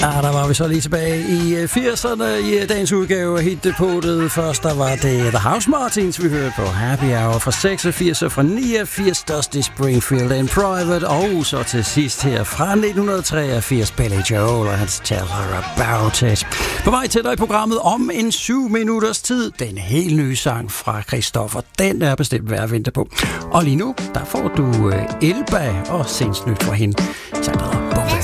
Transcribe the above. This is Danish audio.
Der var vi så lige tilbage i 80'erne i dagens udgave af hitdepotet. Først der var det The House Martins, vi hørte på Happy Hour fra 86 og fra 89 Dusty Springfield and Private. Og så til sidst her fra 1983 Billy Joel og hans Tell Her About It. På vej til dig i programmet om en 7 minutters tid. Den helt nye sang fra Christoffer. Den er bestemt værd at vente på. Og lige nu, der får du Elba og sindsnyt fra hende. Tak.